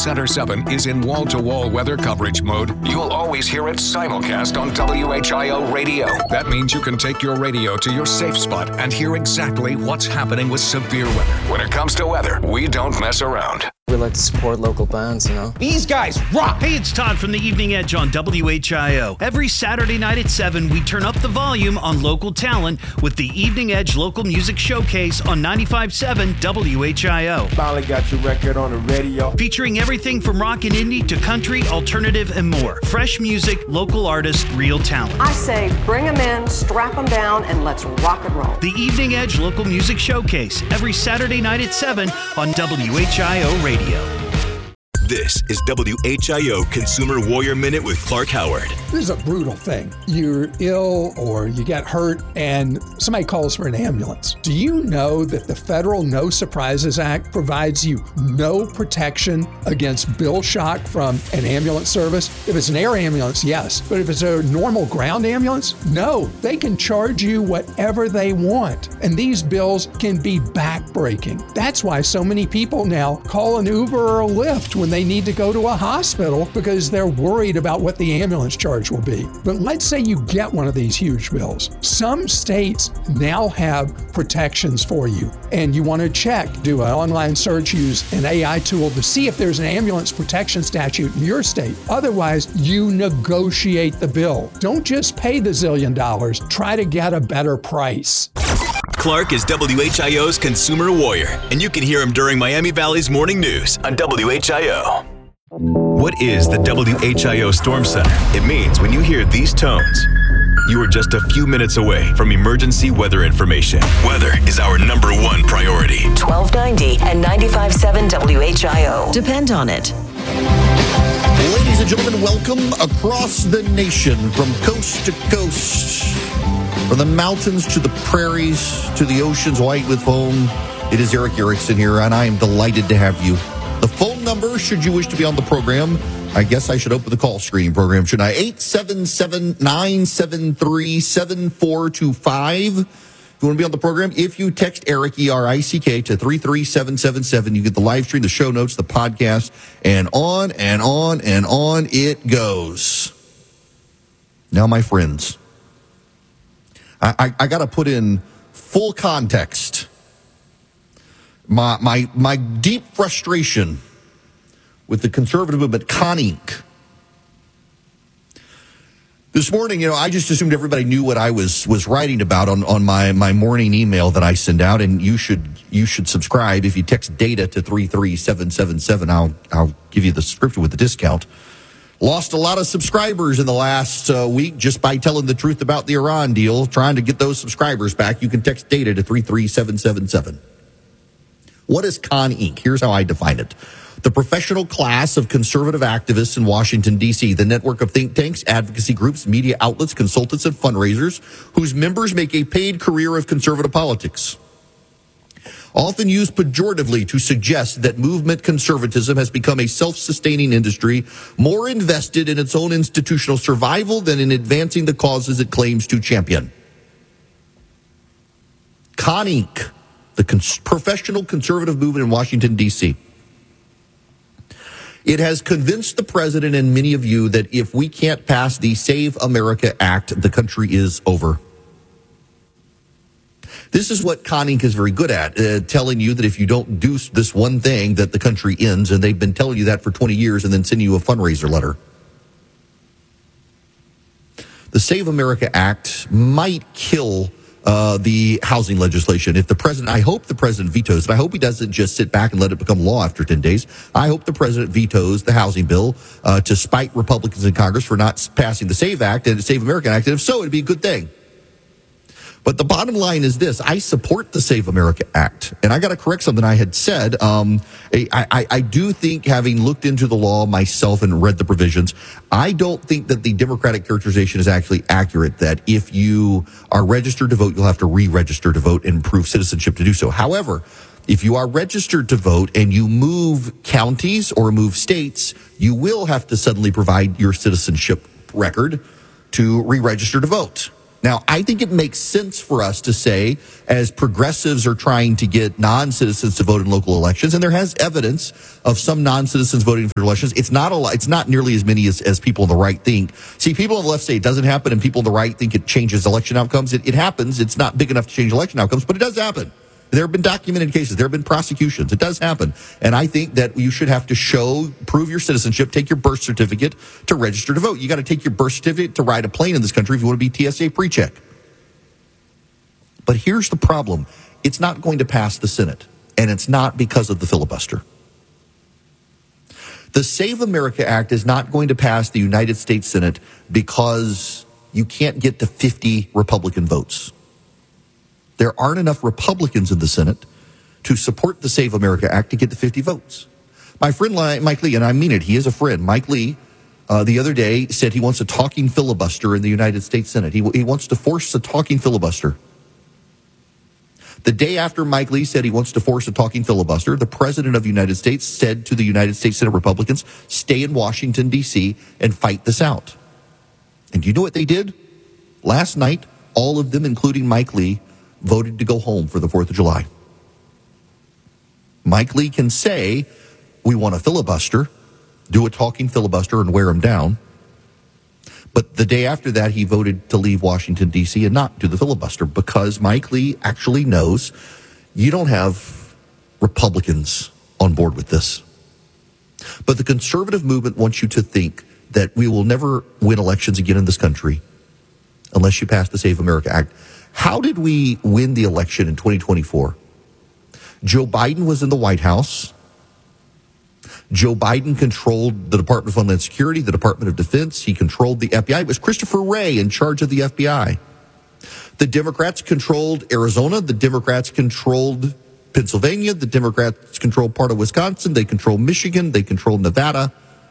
Center 7 is in wall-to-wall weather coverage mode, you'll always hear it simulcast on WHIO radio. That means you can take your radio to your safe spot and hear exactly what's happening with severe weather. When it comes to weather, we don't mess around. We like to support local bands, you know. These guys rock! Hey, it's Todd from the Evening Edge on WHIO. Every Saturday night at 7, we turn up the volume on local talent with the Evening Edge Local Music Showcase on 95.7 WHIO. Finally got your record on the radio. Featuring everything from rock and indie to country, alternative, and more. Fresh music, local artists, real talent. I say bring them in, strap them down, and let's rock and roll. The Evening Edge Local Music Showcase, every Saturday night at 7 on WHIO Radio. This is WHIO Consumer Warrior Minute with Clark Howard. This is a brutal thing. You're ill or you get hurt and somebody calls for an ambulance. Do you know that the federal No Surprises Act provides you no protection against bill shock from an ambulance service? If it's an air ambulance, yes. But if it's a normal ground ambulance, no. They can charge you whatever they want. And these bills can be backbreaking. That's why so many people now call an Uber or a Lyft when they need to go to a hospital because they're worried about what the ambulance charge will be. But let's say you get one of these huge bills. Some states now have protections for you, and you want to check, do an online search, use an AI tool to see if there's an ambulance protection statute in your state. Otherwise, you negotiate the bill. Don't just pay the $1 zillion. Try to get a better price. Clark is WHIO's Consumer Warrior, and you can hear him during Miami Valley's Morning News on WHIO. What is the WHIO Storm Center? It means when you hear these tones, you are just a few minutes away from emergency weather information. Weather is our number one priority. 1290 and 95.7 WHIO. Depend on it. Ladies and gentlemen, welcome across the nation from coast to coast. From the mountains to the prairies to the oceans white with foam, it is Eric Erickson here, and I am delighted to have you. The phone number, should you wish to be on the program, I guess I should open the call screening program, shouldn't I? 877-973-7425. If you want to be on the program, if you text Eric, E-R-I-C-K, to 33777, you get the live stream, the show notes, the podcast, and on and on and on it goes. Now, my friends, I got to put in full context my deep frustration with the conservative movement, Con Inc. This morning, I just assumed everybody knew what I was writing about on my morning email that I send out, and you should subscribe. If you text data to 33777, I'll give you the subscription with the discount. Lost a lot of subscribers in the last week just by telling the truth about the Iran deal, trying to get those subscribers back. You can text data to 33777. What is Con Inc? Here's how I define it. The professional class of conservative activists in Washington, D.C., the network of think tanks, advocacy groups, media outlets, consultants, and fundraisers whose members make a paid career of conservative politics. Often used pejoratively to suggest that movement conservatism has become a self-sustaining industry, more invested in its own institutional survival than in advancing the causes it claims to champion. Con Inc., the professional conservative movement in Washington, D.C. It has convinced the president and many of you that if we can't pass the Save America Act, the country is over. This is what Con Inc. is very good at, telling you that if you don't do this one thing, that the country ends, and they've been telling you that for 20 years and then sending you a fundraiser letter. The Save America Act might kill the housing legislation. If the president, I hope the president vetoes it. I hope he doesn't just sit back and let it become law after 10 days. I hope the president vetoes the housing bill to spite Republicans in Congress for not passing the Save Act and the Save America Act. And if so, it'd be a good thing. But the bottom line is this. I support the Save America Act. And I got to correct something I had said. I do think, having looked into the law myself and read the provisions, I don't think that the Democratic characterization is actually accurate, that if you are registered to vote, you'll have to re-register to vote and prove citizenship to do so. However, if you are registered to vote and you move counties or move states, you will have to suddenly provide your citizenship record to re-register to vote. Now, I think it makes sense for us to say, as progressives are trying to get non-citizens to vote in local elections, and there has evidence of some non-citizens voting for elections, it's not nearly as many as people on the right think. See, people on the left say it doesn't happen, and people on the right think it changes election outcomes. It happens. It's not big enough to change election outcomes, but it does happen. There have been documented cases. There have been prosecutions. It does happen. And I think that you should have to prove your citizenship, take your birth certificate to register to vote. You got to take your birth certificate to ride a plane in this country if you want to be TSA pre-check. But here's the problem. It's not going to pass the Senate, and it's not because of the filibuster. The Save America Act is not going to pass the United States Senate because you can't get to 50 Republican votes. There aren't enough Republicans in the Senate to support the Save America Act to get to 50 votes. My friend Mike Lee, and I mean it, he is a friend, Mike Lee, the other day said he wants a talking filibuster in the United States Senate. He wants to force a talking filibuster. The day after Mike Lee said he wants to force a talking filibuster, the President of the United States said to the United States Senate Republicans, stay in Washington, D.C., and fight this out. And do you know what they did? Last night, all of them, including Mike Lee, voted to go home for the 4th of July. Mike Lee can say, we want a filibuster, do a talking filibuster and wear him down. But the day after that, he voted to leave Washington, D.C. and not do the filibuster because Mike Lee actually knows you don't have Republicans on board with this. But the conservative movement wants you to think that we will never win elections again in this country unless you pass the Save America Act. How did we win the election in 2024? Joe Biden was in the White House. Joe Biden controlled the Department of Homeland Security, the Department of Defense. He controlled the FBI. It was Christopher Wray in charge of the FBI. The Democrats controlled Arizona. The Democrats controlled Pennsylvania. The Democrats controlled part of Wisconsin. They controlled Michigan. They controlled Nevada.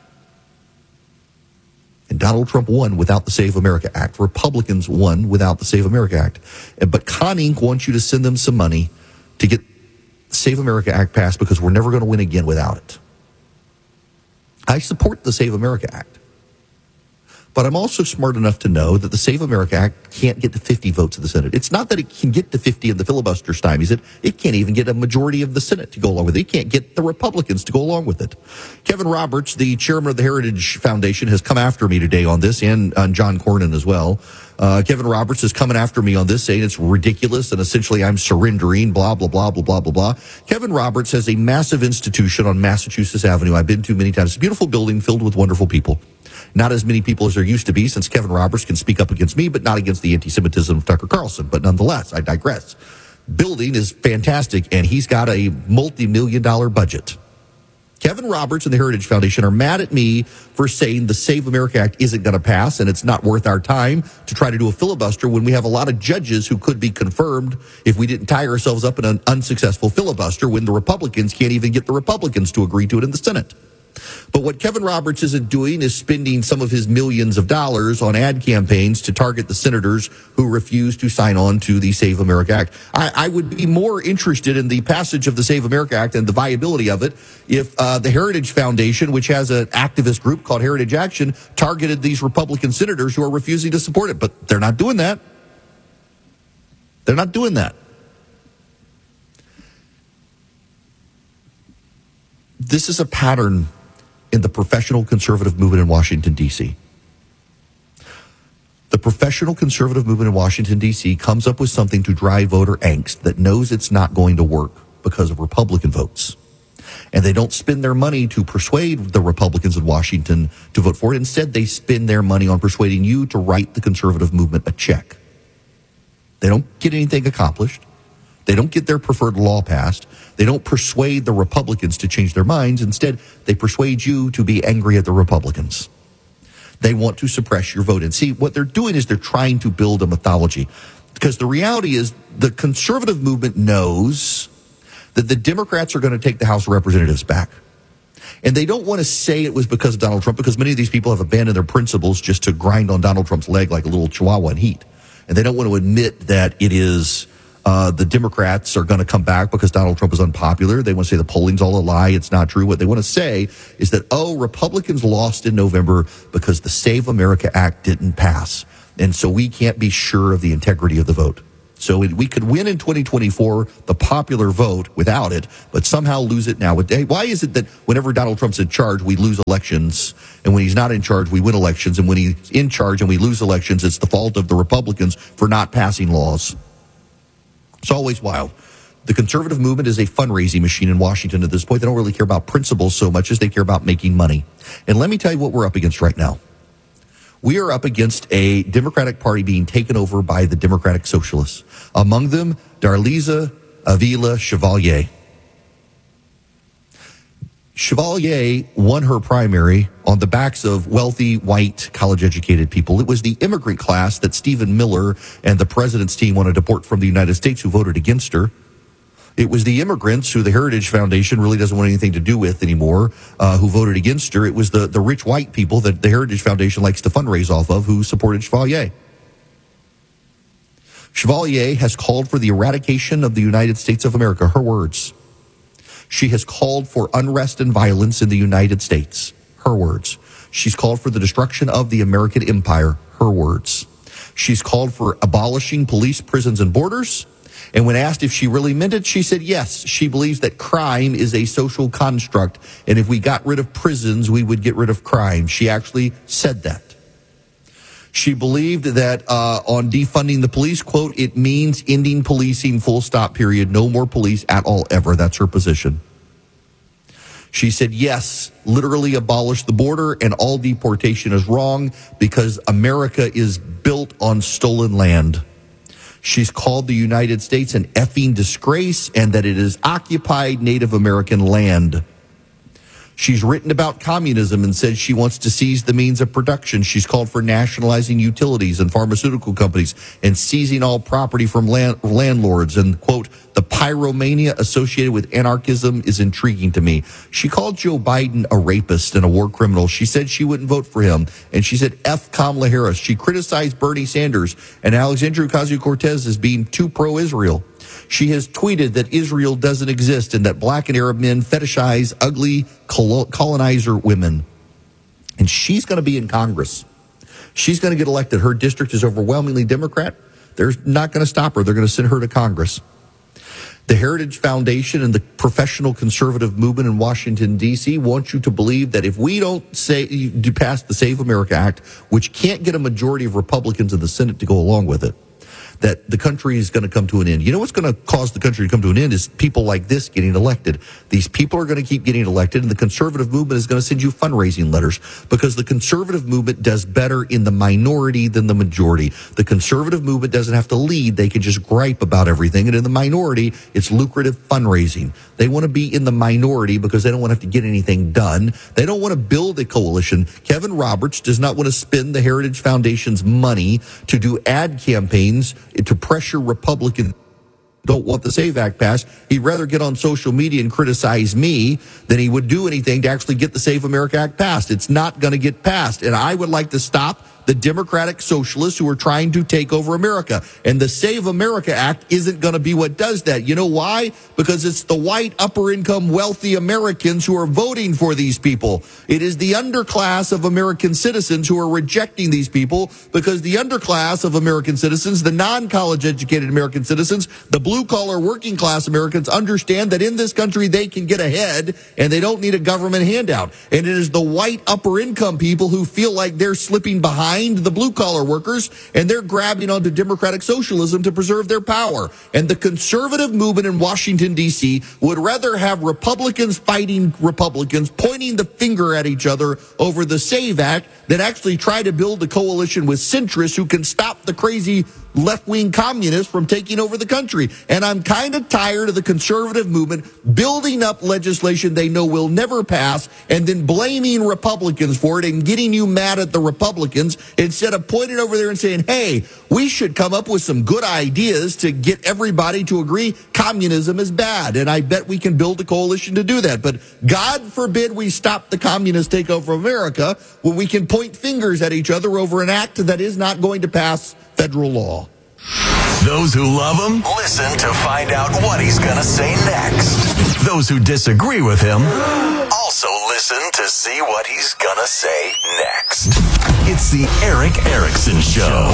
And Donald Trump won without the Save America Act. Republicans won without the Save America Act. But Con Inc. wants you to send them some money to get the Save America Act passed because we're never going to win again without it. I support the Save America Act. But I'm also smart enough to know that the Save America Act can't get to 50 votes in the Senate. It's not that it can get to 50 in the filibuster stymies it. It can't even get a majority of the Senate to go along with it. It can't get the Republicans to go along with it. Kevin Roberts, the chairman of the Heritage Foundation, has come after me today on this, and John Cornyn as well. Kevin Roberts is coming after me on this, saying it's ridiculous and essentially I'm surrendering, blah, blah, blah, blah, blah, blah, blah. Kevin Roberts has a massive institution on Massachusetts Avenue I've been to many times. It's a beautiful building filled with wonderful people. Not as many people as there used to be, since Kevin Roberts can speak up against me, but not against the anti-Semitism of Tucker Carlson. But nonetheless, I digress. Building is fantastic, and he's got a multi-million-dollar budget. Kevin Roberts and the Heritage Foundation are mad at me for saying the Save America Act isn't going to pass, and it's not worth our time to try to do a filibuster when we have a lot of judges who could be confirmed if we didn't tie ourselves up in an unsuccessful filibuster when the Republicans can't even get the Republicans to agree to it in the Senate. But what Kevin Roberts isn't doing is spending some of his millions of dollars on ad campaigns to target the senators who refuse to sign on to the Save America Act. I would be more interested in the passage of the Save America Act and the viability of it if the Heritage Foundation, which has an activist group called Heritage Action, targeted these Republican senators who are refusing to support it. But they're not doing that. They're not doing that. This is a pattern in the professional conservative movement in Washington, D.C. The professional conservative movement in Washington, D.C. comes up with something to drive voter angst that knows it's not going to work because of Republican votes. And they don't spend their money to persuade the Republicans in Washington to vote for it. Instead, they spend their money on persuading you to write the conservative movement a check. They don't get anything accomplished. They don't get their preferred law passed. They don't persuade the Republicans to change their minds. Instead, they persuade you to be angry at the Republicans. They want to suppress your vote. And see, what they're doing is they're trying to build a mythology. Because the reality is the conservative movement knows that the Democrats are going to take the House of Representatives back. And they don't want to say it was because of Donald Trump, because many of these people have abandoned their principles just to grind on Donald Trump's leg like a little chihuahua in heat. And they don't want to admit that it is the Democrats are going to come back because Donald Trump is unpopular. They want to say the polling's all a lie. It's not true. What they want to say is that, Republicans lost in November because the Save America Act didn't pass. And so we can't be sure of the integrity of the vote. So we could win in 2024 the popular vote without it, but somehow lose it now. Why is it that whenever Donald Trump's in charge, we lose elections, and when he's not in charge, we win elections, and when he's in charge and we lose elections, it's the fault of the Republicans for not passing laws? It's always wild. The conservative movement is a fundraising machine in Washington at this point. They don't really care about principles so much as they care about making money. And let me tell you what we're up against right now. We are up against a Democratic Party being taken over by the Democratic Socialists. Among them, Darlisa Avila Chevalier. Chevalier won her primary on the backs of wealthy, white, college-educated people. It was the immigrant class that Stephen Miller and the president's team want to deport from the United States who voted against her. It was the immigrants who the Heritage Foundation really doesn't want anything to do with anymore, who voted against her. It was the rich white people that the Heritage Foundation likes to fundraise off of who supported Chevalier. Chevalier has called for the eradication of the United States of America, her words. She has called for unrest and violence in the United States, her words. She's called for the destruction of the American empire, her words. She's called for abolishing police, prisons, and borders. And when asked if she really meant it, she said yes. She believes that crime is a social construct, and if we got rid of prisons, we would get rid of crime. She actually said that. She believed that on defunding the police, quote, it means ending policing, full stop, period. No more police at all, ever. That's her position. She said, yes, literally abolish the border, and all deportation is wrong because America is built on stolen land. She's called the United States an effing disgrace and that it is occupied Native American land. She's written about communism and said she wants to seize the means of production. She's called for nationalizing utilities and pharmaceutical companies and seizing all property from landlords. And, quote, the pyromania associated with anarchism is intriguing to me. She called Joe Biden a rapist and a war criminal. She said she wouldn't vote for him. And she said F Kamala Harris. She criticized Bernie Sanders and Alexandria Ocasio-Cortez as being too pro-Israel. She has tweeted that Israel doesn't exist and that black and Arab men fetishize ugly colonizer women. And she's going to be in Congress. She's going to get elected. Her district is overwhelmingly Democrat. They're not going to stop her. They're going to send her to Congress. The Heritage Foundation and the professional conservative movement in Washington, D.C. want you to believe that if we don't pass the Save America Act, which can't get a majority of Republicans in the Senate to go along with it, that the country is going to come to an end. You know what's going to cause the country to come to an end is people like this getting elected. These people are going to keep getting elected, and the conservative movement is going to send you fundraising letters because the conservative movement does better in the minority than the majority. The conservative movement doesn't have to lead. They can just gripe about everything. And in the minority, it's lucrative fundraising. They want to be in the minority because they don't want to have to get anything done. They don't want to build a coalition. Kevin Roberts does not want to spend the Heritage Foundation's money to do ad campaigns to pressure Republicans don't want the SAVE Act passed. He'd rather get on social media and criticize me than he would do anything to actually get the Save America Act passed. It's not going to get passed. And I would like to stop the Democratic Socialists who are trying to take over America. And the Save America Act isn't going to be what does that. You know why? Because it's the white, upper-income, wealthy Americans who are voting for these people. It is the underclass of American citizens who are rejecting these people because the underclass of American citizens, the non-college educated American citizens, the blue-collar working-class Americans understand that in this country they can get ahead and they don't need a government handout. And it is the white, upper-income people who feel like they're slipping behind the blue-collar workers, and they're grabbing onto democratic socialism to preserve their power. And the conservative movement in Washington, D.C. would rather have Republicans fighting Republicans, pointing the finger at each other over the SAVE Act, than actually try to build a coalition with centrists who can stop the crazy left-wing communists from taking over the country. And I'm kind of tired of the conservative movement building up legislation they know will never pass and then blaming Republicans for it and getting you mad at the Republicans instead of pointing over there and saying, hey, we should come up with some good ideas to get everybody to agree communism is bad. And I bet we can build a coalition to do that. But God forbid we stop the communist takeover of America when we can point fingers at each other over an act that is not going to pass federal law. Those who love him, listen to find out what he's going to say next. Those who disagree with him, also listen. Listen to see what he's gonna say next. It's the Eric Erickson Show.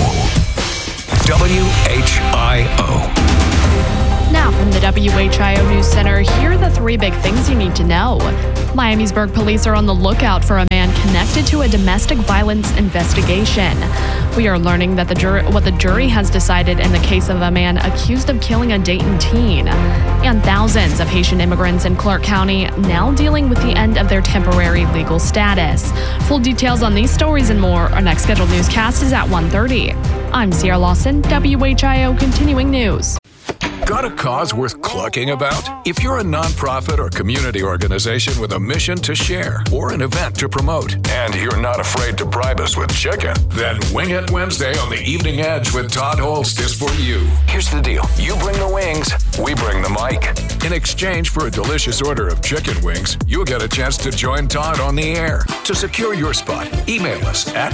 WHIO. Now from the WHIO News Center, here are the three big things you need to know. Miamisburg police are on the lookout for a man connected to a domestic violence investigation. We are learning that what the jury has decided in the case of a man accused of killing a Dayton teen. And thousands of Haitian immigrants in Clark County now dealing with the end of their temporary legal status. Full details on these stories and more. Our next scheduled newscast is at 1:30. I'm Sierra Lawson, WHIO Continuing News. Got a cause worth clucking about? If you're a nonprofit or community organization with a mission to share or an event to promote, and you're not afraid to bribe us with chicken, then Wing It Wednesday on the Evening Edge with Todd Holst is for you. Here's the deal. You bring the wings, we bring the mic. In exchange for a delicious order of chicken wings, you'll get a chance to join Todd on the air. To secure your spot, email us at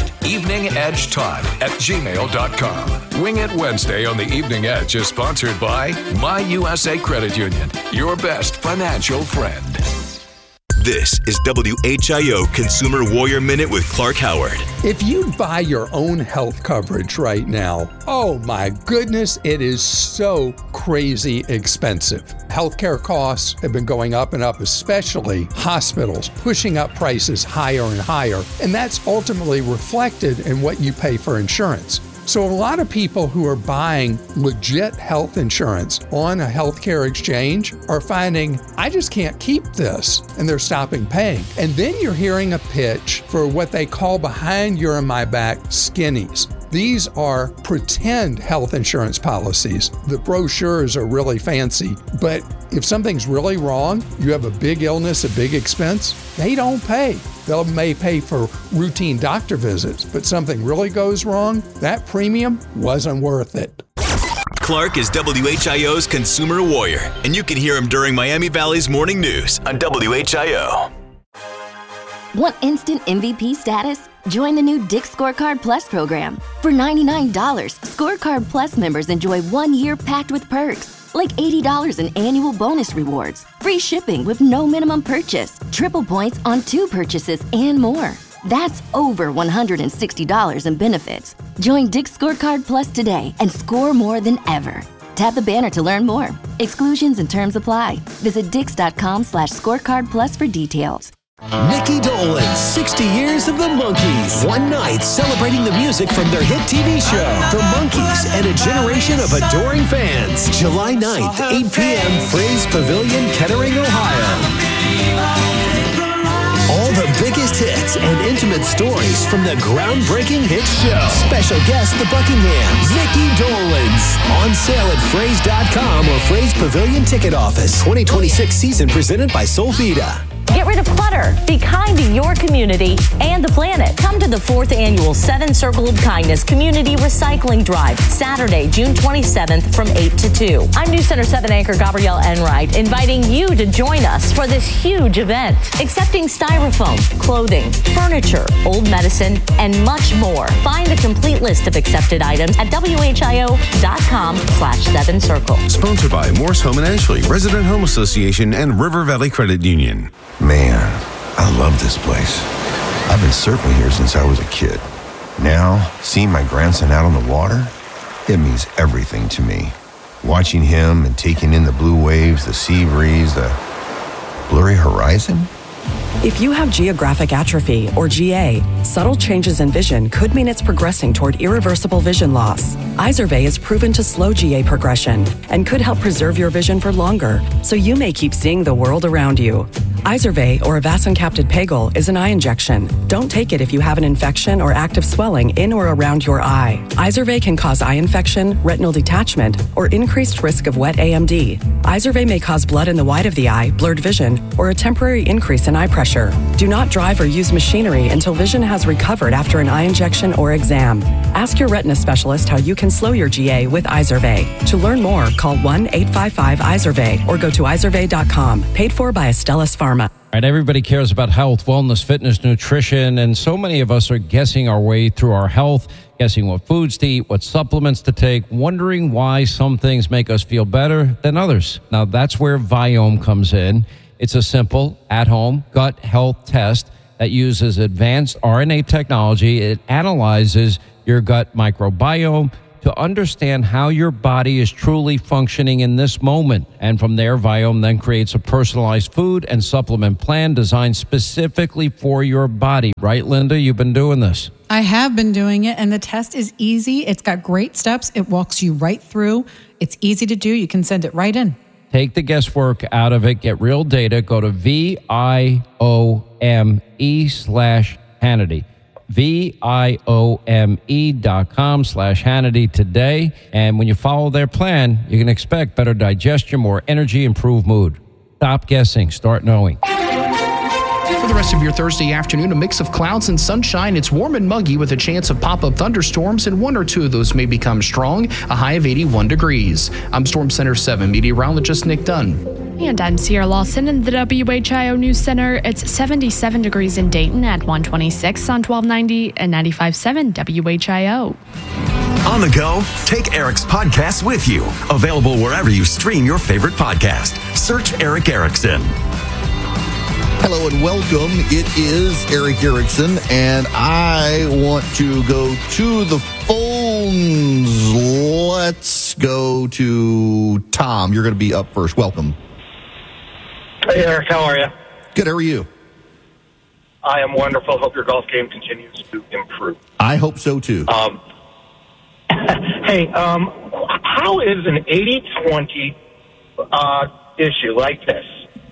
eveningedgetodd@gmail.com. Wing It Wednesday on the Evening Edge is sponsored by My USA Credit Union, your best financial friend. This is WHIO Consumer Warrior Minute with Clark Howard. If you buy your own health coverage right now, oh my goodness, it is so crazy expensive. Healthcare costs have been going up and up, especially hospitals, pushing up prices higher and higher. And that's ultimately reflected in what you pay for insurance. So a lot of people who are buying legit health insurance on a healthcare exchange are finding, I just can't keep this, and they're stopping paying. And then you're hearing a pitch for what they call behind your and my back skinnies. These are pretend health insurance policies. The brochures are really fancy, but if something's really wrong, you have a big illness, a big expense, they don't pay. They may pay for routine doctor visits, but something really goes wrong, that premium wasn't worth it. Clark is WHIO's Consumer Warrior, and you can hear him during Miami Valley's Morning News on WHIO. Want instant MVP status? Join the new Dick's Scorecard Plus program. For $99, Scorecard Plus members enjoy 1 year packed with perks, like $80 in annual bonus rewards, free shipping with no minimum purchase, triple points on 2 purchases, and more. That's over $160 in benefits. Join Dick's Scorecard Plus today and score more than ever. Tap the banner to learn more. Exclusions and terms apply. Visit dix.com/scorecard plus for details. Mickey Dolenz, 60 years of the Monkees. One night celebrating the music from their hit TV show, The Monkees and a generation of adoring fans. July 9th, 8 p.m., Fraze Pavilion, Kettering, Ohio. All the biggest hits and intimate stories from the groundbreaking hit show. Special guest, the Buckinghams, Mickey Dolenz. On sale at Fraze.com or Fraze Pavilion Ticket Office. 2026 season presented by Solvita. Get rid of clutter. Be kind to your community and the planet. Come to the 4th annual 7 Circle of Kindness Community Recycling Drive, Saturday, June 27th from 8 to 2. I'm News Center 7 anchor Gabrielle Enright, inviting you to join us for this huge event. Accepting styrofoam, clothing, furniture, old medicine, and much more. Find the complete list of accepted items at WHIO.com/7Circle. Sponsored by Morse Home and Ashley, Resident Home Association, and River Valley Credit Union. Man, I love this place. I've been surfing here since I was a kid. Now, seeing my grandson out on the water, it means everything to me. Watching him and taking in the blue waves, the sea breeze, the blurry horizon. If you have geographic atrophy, or GA, subtle changes in vision could mean it's progressing toward irreversible vision loss. Izervay is proven to slow GA progression and could help preserve your vision for longer, so you may keep seeing the world around you. Izervay, or avacincaptad pegol, is an eye injection. Don't take it if you have an infection or active swelling in or around your eye. Izervay can cause eye infection, retinal detachment, or increased risk of wet AMD. Izervay may cause blood in the white of the eye, blurred vision, or a temporary increase in eye pressure. Do not drive or use machinery until vision has recovered after an eye injection or exam. Ask your retina specialist how you can slow your GA with Izervay. To learn more, call 1-855-IZERVAY or go to izervay.com. Paid for by Astellas Pharma. All right, everybody cares about health, wellness, fitness, nutrition, and so many of us are guessing our way through our health, guessing what foods to eat, what supplements to take, wondering why some things make us feel better than others. Now, that's where Viome comes in. It's a simple, at-home gut health test that uses advanced RNA technology. It analyzes your gut microbiome to understand how your body is truly functioning in this moment. And from there, Viome then creates a personalized food and supplement plan designed specifically for your body. Right, Linda? You've been doing this. I have been doing it, and the test is easy. It's got great steps. It walks you right through. It's easy to do. You can send it right in. Take the guesswork out of it. Get real data. Go to VIOME/Hannity. VIOME.com/Hannity today. And when you follow their plan, you can expect better digestion, more energy, improved mood. Stop guessing. Start knowing. For the rest of your Thursday afternoon, a mix of clouds and sunshine. It's warm and muggy with a chance of pop-up thunderstorms, and one or two of those may become strong, a high of 81 degrees. I'm Storm Center 7 meteorologist Nick Dunn. And I'm Sierra Lawson in the WHIO News Center. It's 77 degrees in Dayton at 126 on 1290 and 95.7 WHIO. On the go, take Eric's podcast with you. Available wherever you stream your favorite podcast. Search Eric Erickson. Hello and welcome. It is Eric Erickson, and I want to go to the phones. Let's go to Tom. You're going to be up first. Welcome. Hey, Eric. How are you? Good. How are you? I am wonderful. Hope your golf game continues to improve. I hope so, too. Hey, how is an 80-20 issue like this?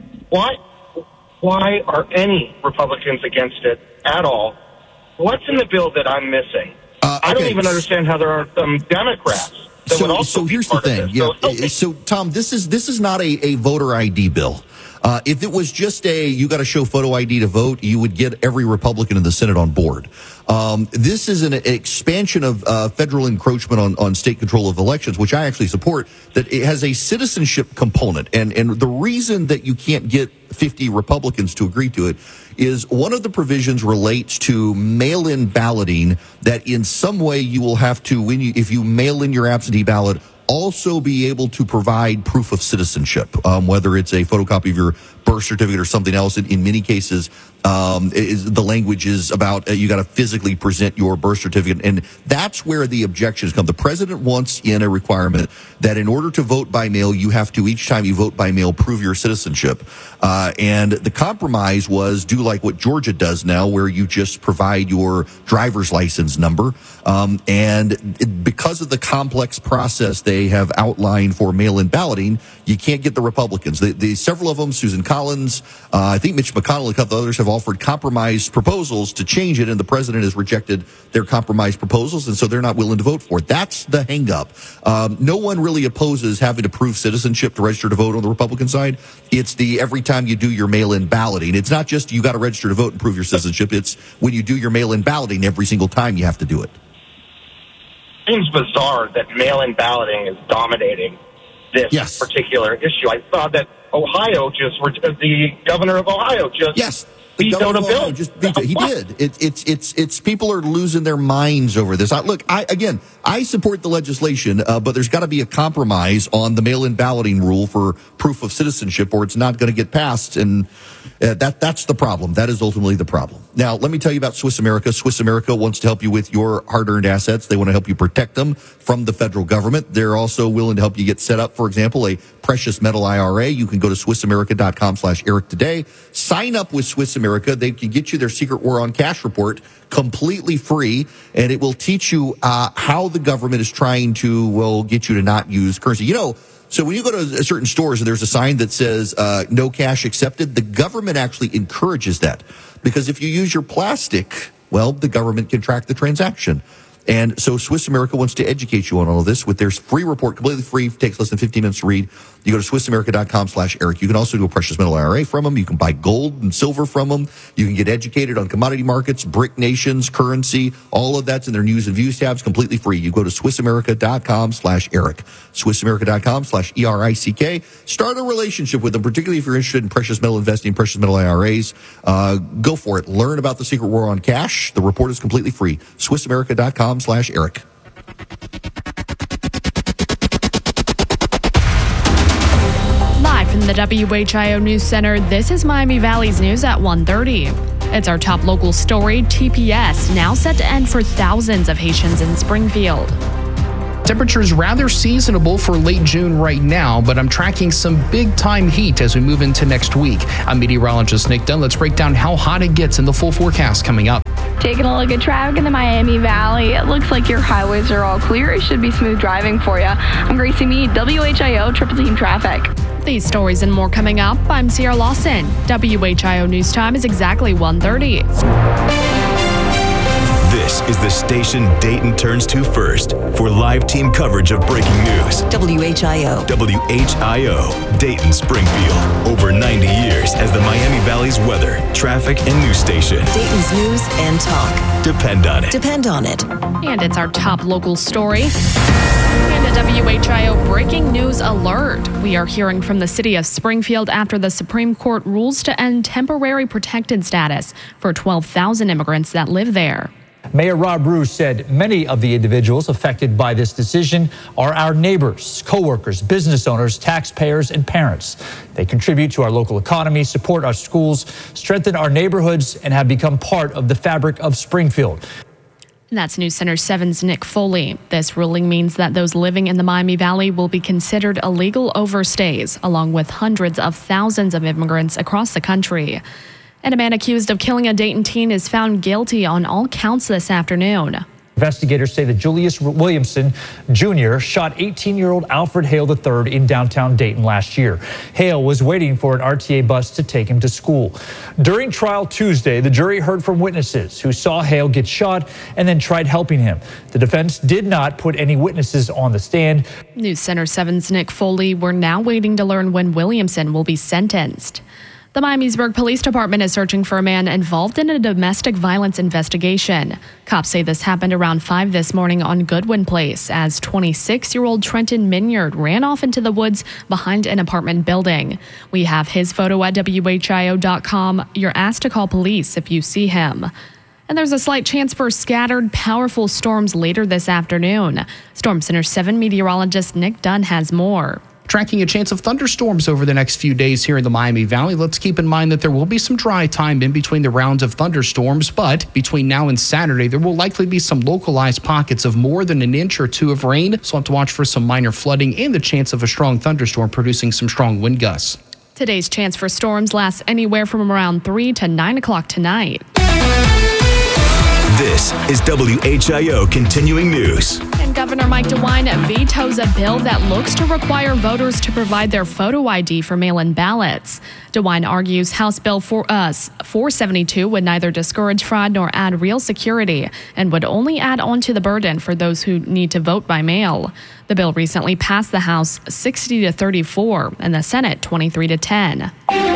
Why are any Republicans against it at all? What's in the bill that I'm missing? I don't even understand how there are some Democrats that would also be part of this. So, Tom, this is not a voter ID bill. If it was just you got to show photo ID to vote, you would get every Republican in the Senate on board. This is an expansion of federal encroachment on state control of elections, which I actually support, that it has a citizenship component. And the reason that you can't get 50 Republicans to agree to it is one of the provisions relates to mail-in balloting, that in some way you will have to, if you mail in your absentee ballot, also be able to provide proof of citizenship, whether it's a photocopy of your birth certificate or something else. In many cases, the language is about you got to physically present your birth certificate, and that's where the objections come. The president wants in a requirement that in order to vote by mail, you have to, each time you vote by mail, prove your citizenship. And the compromise was do like what Georgia does now, where you just provide your driver's license number. And because of the complex process they have outlined for mail-in balloting, you can't get the Republicans. Several of them, Susan Collins, I think Mitch McConnell, a couple others, have offered compromise proposals to change it, and the president has rejected their compromise proposals, and so they're not willing to vote for it. That's the hang-up. No one really opposes having to prove citizenship to register to vote on the Republican side. It's every time you do your mail-in balloting. It's not just you got to register to vote and prove your citizenship. It's when you do your mail-in balloting, every single time you have to do it. Seems bizarre that mail-in balloting is dominating this particular issue. I saw that the governor of Ohio just vetoed a bill. He did. It's people are losing their minds over this. I support the legislation, but there's got to be a compromise on the mail-in balloting rule for proof of citizenship, or it's not going to get passed. And that's the problem. That is ultimately the problem. Now, let me tell you about Swiss America. Swiss America wants to help you with your hard-earned assets. They want to help you protect them from the federal government. They're also willing to help you get set up, for example, a precious metal IRA. You can go to SwissAmerica.com/Eric today. Sign up with Swiss America. They can get you their Secret War on Cash report completely free, and it will teach you how the government is trying to, get you to not use currency. So when you go to certain stores and there's a sign that says no cash accepted, the government actually encourages that. Because if you use your plastic, the government can track the transaction. And so Swiss America wants to educate you on all of this with their free report, completely free, takes less than 15 minutes to read. You go to SwissAmerica.com/Eric. You can also do a precious metal IRA from them. You can buy gold and silver from them. You can get educated on commodity markets, BRIC nations, currency. All of that's in their news and views tabs, completely free. You go to SwissAmerica.com/Eric. SwissAmerica.com/ERICK. Start a relationship with them, particularly if you're interested in precious metal investing, precious metal IRAs. Go for it. Learn about the Secret War on Cash. The report is completely free. SwissAmerica.com/Eric. Live from the the WHIO News Center, this is Miami Valley's news at 1:30. It's our top local story. TPS now set to end for thousands of Haitians in Springfield. Temperatures rather seasonable for late June right now, but I'm tracking some big-time heat as we move into next week. I'm meteorologist Nick Dunn. Let's break down how hot it gets in the full forecast coming up. Taking a look at traffic in the Miami Valley. It looks like your highways are all clear. It should be smooth driving for you. I'm Gracie Meade, WHIO Triple Team Traffic. These stories and more coming up. I'm Sierra Lawson. WHIO News Time is exactly 1:30. This is the station Dayton turns to first for live team coverage of breaking news. WHIO. WHIO, Dayton, Springfield. Over 90 years as the Miami Valley's weather, traffic, and news station. Dayton's news and talk. Depend on it. Depend on it. And it's our top local story. And a WHIO breaking news alert. We are hearing from the city of Springfield after the Supreme Court rules to end temporary protected status for 12,000 immigrants that live there. Mayor Rob Roos said many of the individuals affected by this decision are our neighbors, coworkers, business owners, taxpayers, and parents. They contribute to our local economy, support our schools, strengthen our neighborhoods, and have become part of the fabric of Springfield. And that's News Center 7's Nick Foley. This ruling means that those living in the Miami Valley will be considered illegal overstays, along with hundreds of thousands of immigrants across the country. And a man accused of killing a Dayton teen is found guilty on all counts this afternoon. Investigators say that Julius Williamson Jr. shot 18-year-old Alfred Hale III in downtown Dayton last year. Hale was waiting for an RTA bus to take him to school. During trial Tuesday, the jury heard from witnesses who saw Hale get shot and then tried helping him. The defense did not put any witnesses on the stand. News Center 7's Nick Foley. We're now waiting to learn when Williamson will be sentenced. The Miamisburg Police Department is searching for a man involved in a domestic violence investigation. Cops say this happened around 5 this morning on Goodwin Place as 26-year-old Trenton Minyard ran off into the woods behind an apartment building. We have his photo at WHIO.com. You're asked to call police if you see him. And there's a slight chance for scattered, powerful storms later this afternoon. Storm Center 7 meteorologist Nick Dunn has more. Tracking a chance of thunderstorms over the next few days here in the Miami Valley. Let's keep in mind that there will be some dry time in between the rounds of thunderstorms, but between now and Saturday, there will likely be some localized pockets of more than an inch or two of rain. So we'll have to watch for some minor flooding and the chance of a strong thunderstorm producing some strong wind gusts. Today's chance for storms lasts anywhere from around 3 to 9 o'clock tonight. This is WHIO Continuing News. And Governor Mike DeWine vetoes a bill that looks to require voters to provide their photo ID for mail-in ballots. DeWine argues House Bill 472 would neither discourage fraud nor add real security and would only add on to the burden for those who need to vote by mail. The bill recently passed the House 60-34 and the Senate 23-10.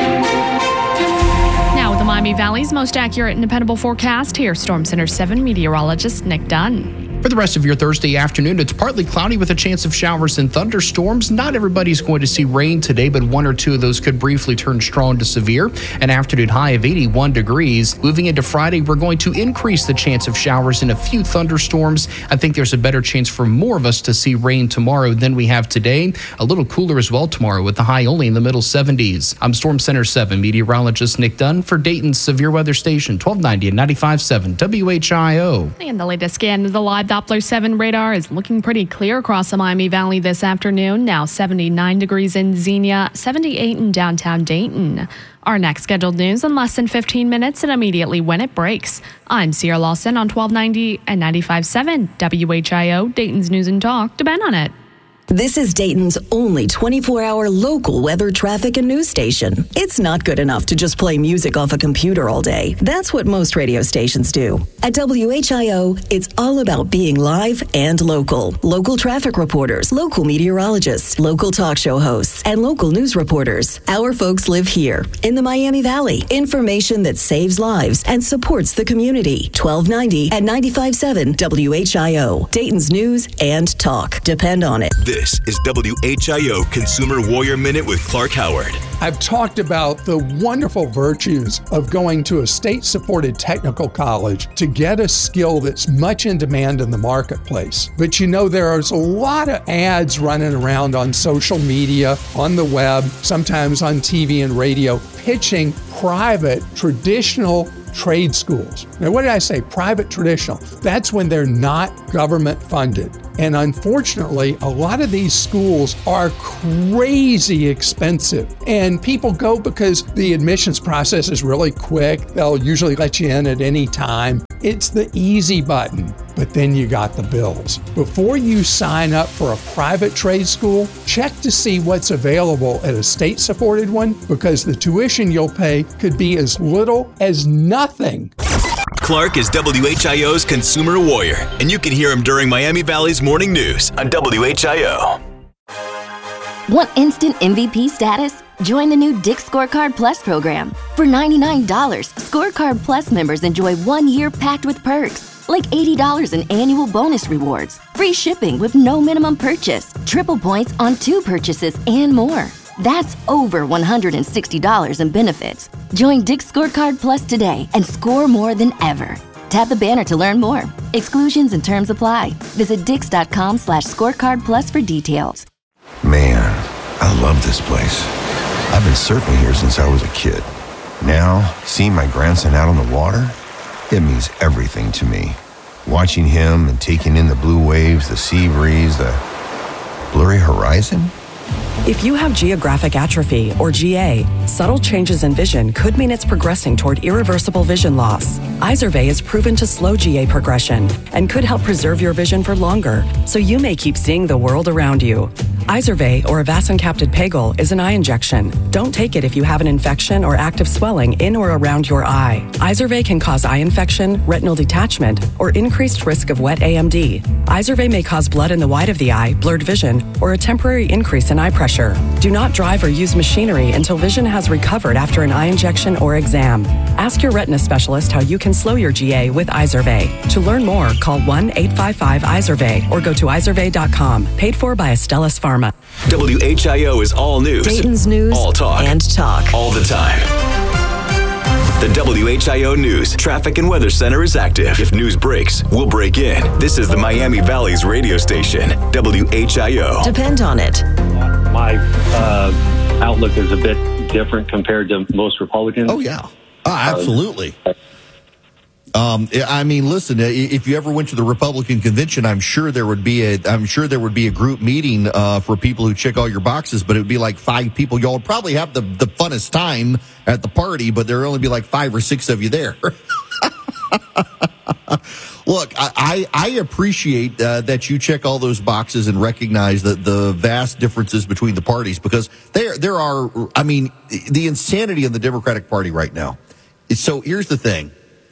Now with the Miami Valley's most accurate and dependable forecast, here's Storm Center 7 meteorologist Nick Dunn. For the rest of your Thursday afternoon, it's partly cloudy with a chance of showers and thunderstorms. Not everybody's going to see rain today, but one or two of those could briefly turn strong to severe. An afternoon high of 81 degrees. Moving into Friday, we're going to increase the chance of showers and a few thunderstorms. I think there's a better chance for more of us to see rain tomorrow than we have today. A little cooler as well tomorrow with the high only in the middle 70s. I'm Storm Center 7 meteorologist Nick Dunn for Dayton's Severe Weather Station, 1290 and 95.7 WHIO. And the latest scan of the live Doppler 7 radar is looking pretty clear across the Miami Valley this afternoon. Now 79 degrees in Xenia, 78 in downtown Dayton. Our next scheduled news in less than 15 minutes and immediately when it breaks. I'm Sierra Lawson on 1290 and 95.7 WHIO, Dayton's News and Talk. Depend on it. This is Dayton's only 24-hour local weather, traffic, and news station. It's not good enough to just play music off a computer all day. That's what most radio stations do. At WHIO, it's all about being live and local. Local traffic reporters, local meteorologists, local talk show hosts, and local news reporters. Our folks live here in the Miami Valley. Information that saves lives and supports the community. 1290 and 95.7 WHIO. Dayton's News and Talk. Depend on it. This is WHIO Consumer Warrior Minute with Clark Howard. I've talked about the wonderful virtues of going to a state-supported technical college to get a skill that's much in demand in the marketplace. But there's a lot of ads running around on social media, on the web, sometimes on TV and radio, pitching private, traditional trade schools. Now, what did I say? Private traditional. That's when they're not government funded. And unfortunately, a lot of these schools are crazy expensive. And people go because the admissions process is really quick. They'll usually let you in at any time. It's the easy button, but then you got the bills. Before you sign up for a private trade school, check to see what's available at a state-supported one, because the tuition you'll pay could be as little as nothing. Clark is WHIO's Consumer Warrior, and you can hear him during Miami Valley's morning news on WHIO. Want instant MVP status? Join the new Dick's Scorecard Plus program. For $99, Scorecard Plus members enjoy 1 year packed with perks, like $80 in annual bonus rewards, free shipping with no minimum purchase, triple points on 2 purchases, and more. That's over $160 in benefits. Join Dick's Scorecard Plus today and score more than ever. Tap the banner to learn more. Exclusions and terms apply. Visit Dix.com/scorecard plus for details. Man, I love this place. I've been surfing here since I was a kid. Now, seeing my grandson out on the water, it means everything to me. Watching him and taking in the blue waves, the sea breeze, the blurry horizon. If you have geographic atrophy, or GA, subtle changes in vision could mean it's progressing toward irreversible vision loss. Izervay is proven to slow GA progression and could help preserve your vision for longer, so you may keep seeing the world around you. Izervay, or avacincaptad pegol, is an eye injection. Don't take it if you have an infection or active swelling in or around your eye. Izervay can cause eye infection, retinal detachment, or increased risk of wet AMD. Izervay may cause blood in the white of the eye, blurred vision, or a temporary increase in eye pressure. Do not drive or use machinery until vision has recovered after an eye injection or exam. Ask your retina specialist how you can slow your GA with Izervay. To learn more, call 1-855-IZERVAY or go to izervay.com. Paid for by Astellas Pharma. WHIO is all news. Dayton's news all talk. And talk. All the time. The WHIO News Traffic and Weather Center is active. If news breaks, we'll break in. This is the Miami Valley's radio station, WHIO. Depend on it. My outlook is a bit different compared to most Republicans. Oh, yeah. Absolutely. I mean, listen, if you ever went to the Republican convention, I'm sure there would be a group meeting for people who check all your boxes, but it would be like 5 people. Y'all would probably have the funnest time at the party, but there would only be like 5 or 6 of you there. Look, I appreciate that you check all those boxes and recognize the vast differences between the parties, because there are, I mean, the insanity in the Democratic Party right now. So here's the thing.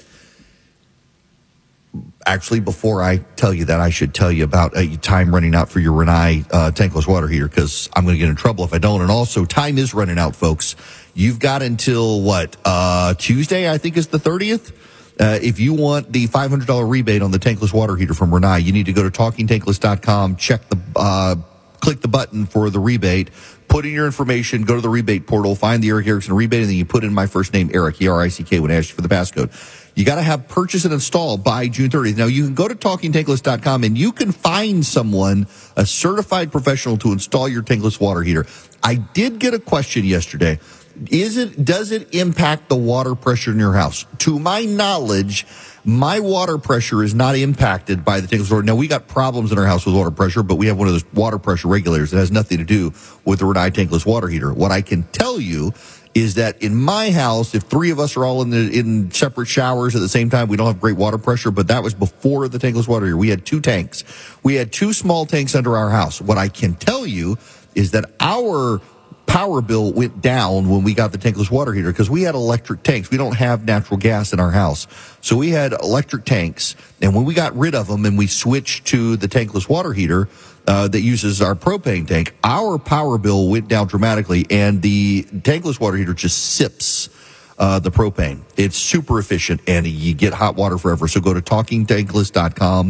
Actually, before I tell you that, I should tell you about time running out for your Rinnai tankless water heater, because I'm going to get in trouble if I don't. And also, time is running out, folks. You've got until, Tuesday, I think is the 30th? If you want the $500 rebate on the tankless water heater from Rinnai, you need to go to TalkingTankless.com, click the button for the rebate, put in your information, go to the rebate portal, find the Eric Erickson rebate, and then you put in my first name, Eric, E-R-I-C-K, when I ask you for the passcode. You got to have purchase and install by June 30th. Now, you can go to TalkingTankless.com and you can find someone, a certified professional, to install your tankless water heater. I did get a question yesterday. Does it impact the water pressure in your house? To my knowledge, my water pressure is not impacted by the tankless water. Now, we got problems in our house with water pressure, but we have one of those water pressure regulators that has nothing to do with the Rinnai tankless water heater. What I can tell you is that in my house, if 3 of us are all in separate showers at the same time, we don't have great water pressure, but that was before the tankless water heater. We had 2 tanks. We had 2 small tanks under our house. What I can tell you is that our power bill went down when we got the tankless water heater, because we had electric tanks. We don't have natural gas in our house. So we had electric tanks, and when we got rid of them and we switched to the tankless water heater that uses our propane tank, our power bill went down dramatically, and the tankless water heater just sips the propane. It's super efficient, and you get hot water forever. So go to TalkingTankless.com,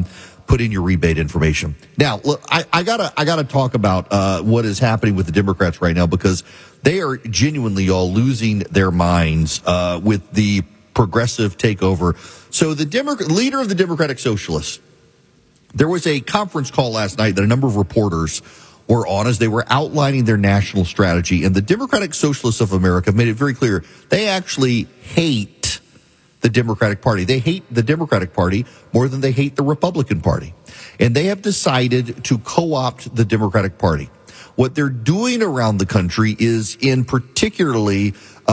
put in your rebate information. Now, look, I gotta talk about what is happening with the Democrats right now, because they are genuinely all losing their minds with the progressive takeover. So the leader of the Democratic Socialists, there was a conference call last night that a number of reporters were on as they were outlining their national strategy. And the Democratic Socialists of America made it very clear they actually hate the Democratic Party. They hate the Democratic Party more than they hate the Republican Party. And they have decided to co-opt the Democratic Party. What they're doing around the country is in particularly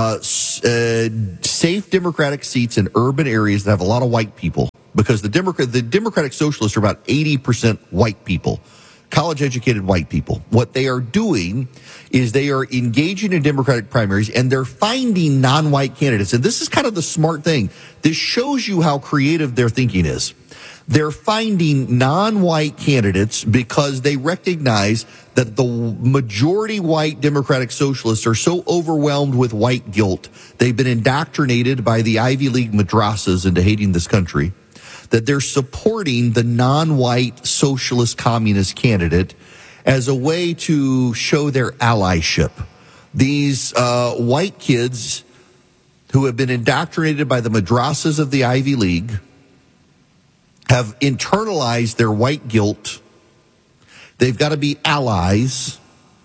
safe Democratic seats in urban areas that have a lot of white people, because the Democratic Socialists are about 80% white people, college-educated white people. What they are doing is they are engaging in Democratic primaries, and they're finding non-white candidates. And this is kind of the smart thing. This shows you how creative their thinking is. They're finding non-white candidates because they recognize that the majority white Democratic Socialists are so overwhelmed with white guilt. They've been indoctrinated by the Ivy League madrasas into hating this country, that they're supporting the non-white socialist communist candidate as a way to show their allyship. These white kids who have been indoctrinated by the madrasas of the Ivy League have internalized their white guilt. They've got to be allies.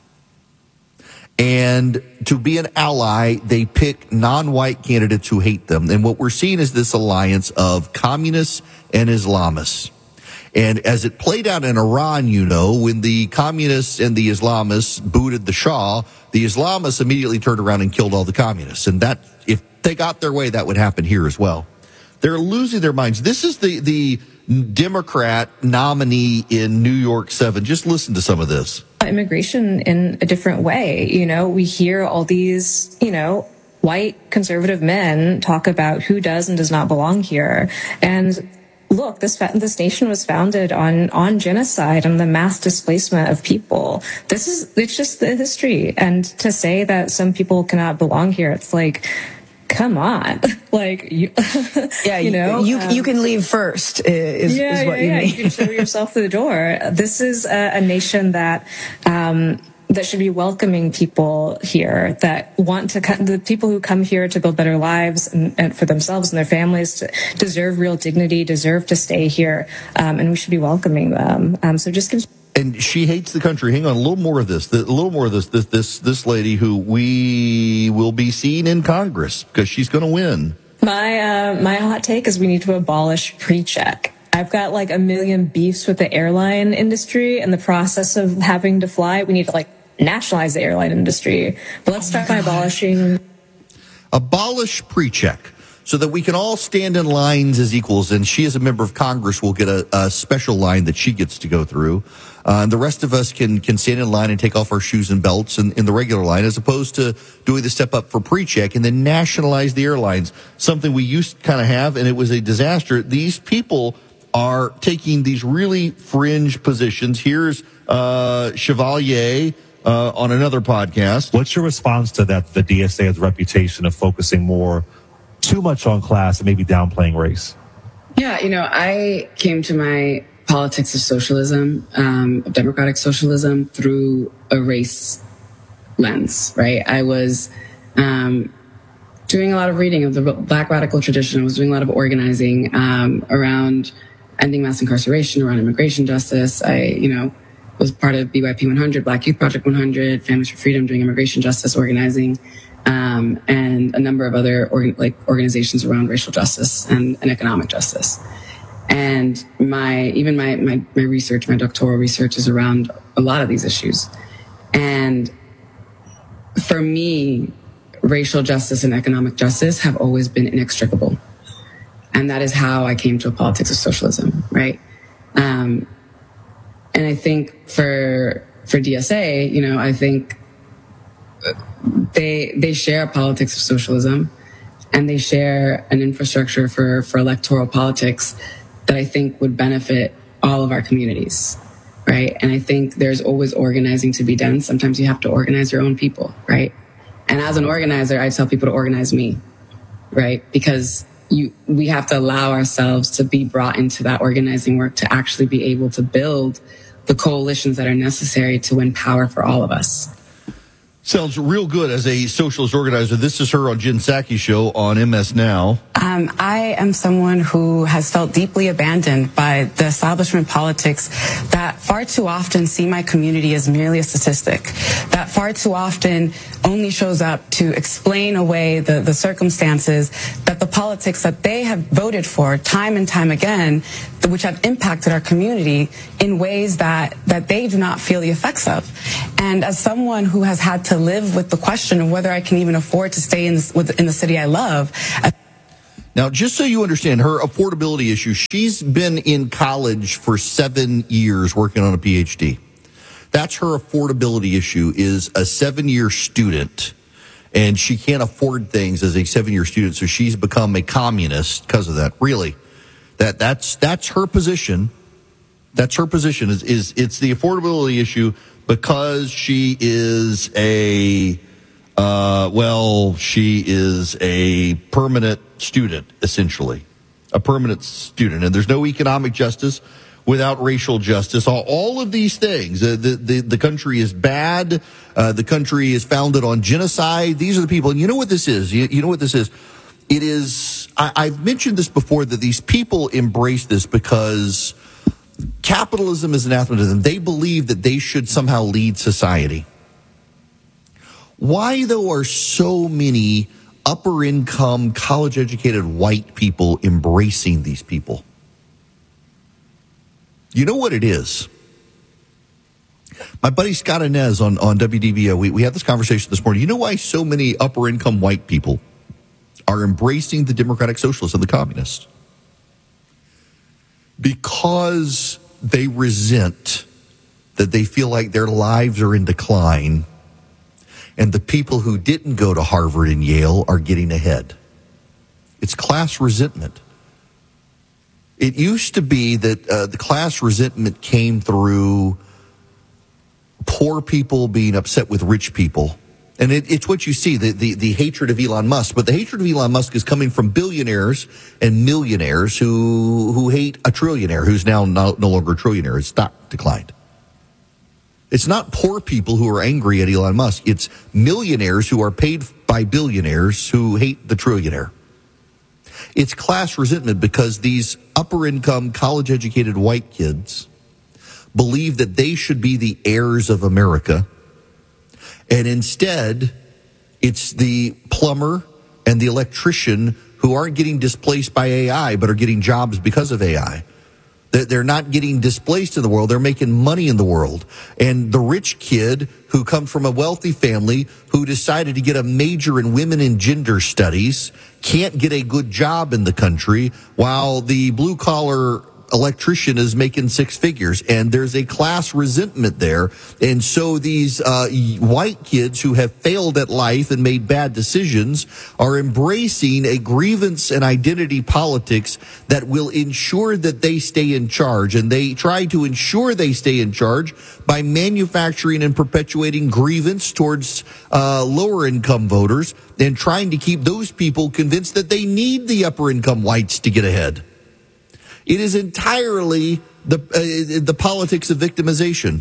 And to be an ally, they pick non-white candidates who hate them. And what we're seeing is this alliance of communists and Islamists. And as it played out in Iran, you know, when the communists and the Islamists booted the Shah, the Islamists immediately turned around and killed all the communists. And that, if they got their way, that would happen here as well. They're losing their minds. This is the Democrat nominee in New York 7. Just listen to some of this. Immigration in a different way. You know, we hear all these, you know, white conservative men talk about who does and does not belong here. And look, this nation was founded on genocide and the mass displacement of people. It's just the history. And to say that some people cannot belong here, it's like, come on, like you know, you can leave first. Is what you mean? You can show yourself through the door. This is a nation that should be welcoming people here, that want to the people who come here to build better lives and for themselves and their families, to deserve real dignity, deserve to stay here, and we should be welcoming them. So just give. And she hates the country. Hang on, a little more of this. This lady who we will be seeing in Congress because she's going to win. My hot take is we need to abolish pre-check. I've got like a million beefs with the airline industry and the process of having to fly. We need to like nationalize the airline industry. But let's start by abolish pre-check, so that we can all stand in lines as equals. And she, as a member of Congress, will get a special line that she gets to go through. And the rest of us can stand in line and take off our shoes and belts in the regular line, as opposed to doing the step up for pre-check and then nationalize the airlines, something we used to kind of have, and it was a disaster. These people are taking these really fringe positions. Here's Chevalier on another podcast. What's your response to that? The DSA has a reputation of focusing too much on class and maybe downplaying race. Yeah, you know, I came to my politics of socialism, democratic socialism, through a race lens, right? I was doing a lot of reading of the Black radical tradition. I was doing a lot of organizing around ending mass incarceration, around immigration justice. I, was part of BYP 100, Black Youth Project 100, Families for Freedom, doing immigration justice organizing, and a number of other organizations around racial justice and economic justice. And my research, my doctoral research, is around a lot of these issues. And for me, racial justice and economic justice have always been inextricable. And that is how I came to a politics of socialism, right? And I think for DSA, I think they share a politics of socialism, and they share an infrastructure for electoral politics that I think would benefit all of our communities, right? And I think there's always organizing to be done. Sometimes you have to organize your own people, right? And as an organizer, I tell people to organize me, right? Because we have to allow ourselves to be brought into that organizing work to actually be able to build the coalitions that are necessary to win power for all of us. Sounds real good as a socialist organizer. This is her on Jen Psaki's show on MS Now. I am someone who has felt deeply abandoned by the establishment politics that far too often see my community as merely a statistic, that far too often only shows up to explain away the circumstances that the politics that they have voted for time and time again, which have impacted our community in ways that they do not feel the effects of. And as someone who has had to live with the question of whether I can even afford to stay in the city I love. Now, just so you understand her affordability issue, she's been in college for 7 years working on a PhD. That's her affordability issue, is a 7-year student, and she can't afford things as a 7-year student, so she's become a communist because of that. Really, that's her position. That's her position. Is it's the affordability issue because she is she is a permanent student, essentially. A permanent student. And there's no economic justice without racial justice. All of these things. The country is bad. The country is founded on genocide. These are the people. And you know what this is? You know what this is? It is, I've mentioned this before, that these people embrace this because capitalism is anathema to them. They believe that they should somehow lead society. Why, though, are so many upper-income, college-educated white people embracing these people? You know what it is? My buddy Scott Inez on WDBO, we had this conversation this morning. You know why so many upper-income white people are embracing the Democratic Socialists and the Communists? Because they resent that they feel like their lives are in decline and the people who didn't go to Harvard and Yale are getting ahead. It's class resentment. It used to be that the class resentment came through poor people being upset with rich people. And it's what you see, the hatred of Elon Musk. But the hatred of Elon Musk is coming from billionaires and millionaires who hate a trillionaire who's now no longer a trillionaire. His stock declined. It's not poor people who are angry at Elon Musk. It's millionaires who are paid by billionaires who hate the trillionaire. It's class resentment because these upper-income, college-educated white kids believe that they should be the heirs of America. And instead, it's the plumber and the electrician who aren't getting displaced by AI, but are getting jobs because of AI. They're not getting displaced in the world. They're making money in the world. And the rich kid who comes from a wealthy family who decided to get a major in women and gender studies can't get a good job in the country, while the blue-collar electrician is making six figures, and there's a class resentment there. And so these white kids who have failed at life and made bad decisions are embracing a grievance and identity politics that will ensure that they stay in charge. And they try to ensure they stay in charge by manufacturing and perpetuating grievance towards lower income voters and trying to keep those people convinced that they need the upper income whites to get ahead. It is entirely the politics of victimization.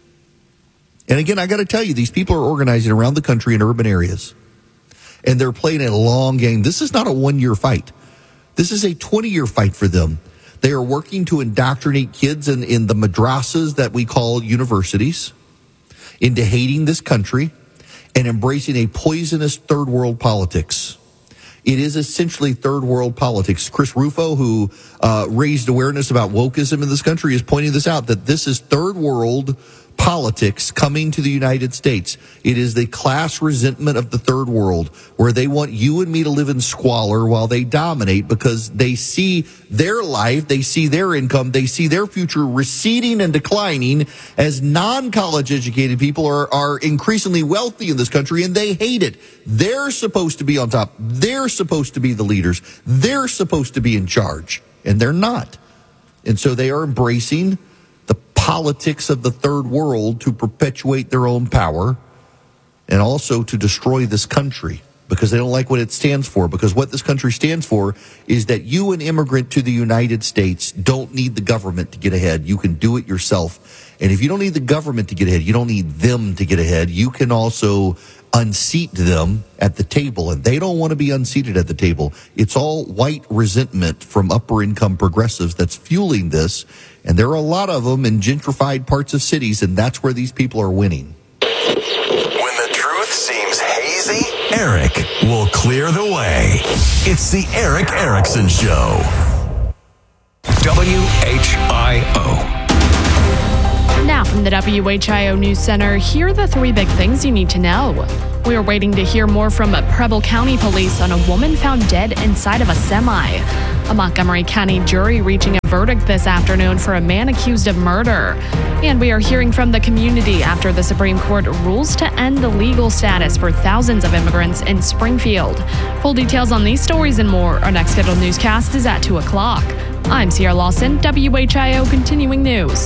And again, I got to tell you, these people are organizing around the country in urban areas. And they're playing a long game. This is not a one-year fight. This is a 20-year fight for them. They are working to indoctrinate kids in the madrasas that we call universities into hating this country and embracing a poisonous third world politics. It is essentially third world politics. Chris Rufo, who raised awareness about wokeism in this country, is pointing this out, that this is third world politics coming to the United States. It is the class resentment of the third world, where they want you and me to live in squalor while they dominate, because they see their life, they see their income, they see their future receding and declining as non-college educated people are increasingly wealthy in this country, and they hate it. They're supposed to be on top. They're supposed to be the leaders. They're supposed to be in charge, and they're not. And so they are embracing the politics of the third world to perpetuate their own power and also to destroy this country, because they don't like what it stands for, because what this country stands for is that you, an immigrant to the United States, don't need the government to get ahead. You can do it yourself. And if you don't need the government to get ahead, you don't need them to get ahead. You can also unseat them at the table, and they don't want to be unseated at the table. It's all white resentment from upper income progressives that's fueling this, and there are a lot of them in gentrified parts of cities, and that's where these people are winning. When the truth seems hazy, Eric will clear the way. It's the Eric Erickson Show. WHIO. Now from the WHIO News Center, here are the three big things you need to know. We are waiting to hear more from Preble County Police on a woman found dead inside of a semi. A Montgomery County jury reaching a verdict this afternoon for a man accused of murder. And we are hearing from the community after the Supreme Court rules to end the legal status for thousands of immigrants in Springfield. Full details on these stories and more. Our next scheduled newscast is at 2 o'clock. I'm Sierra Lawson, WHIO Continuing News.